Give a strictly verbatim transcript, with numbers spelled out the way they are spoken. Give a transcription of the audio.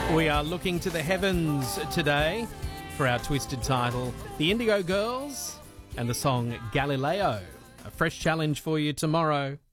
We are looking to the heavens today for our twisted title, The Indigo Girls and the song Galileo. A fresh challenge for you tomorrow.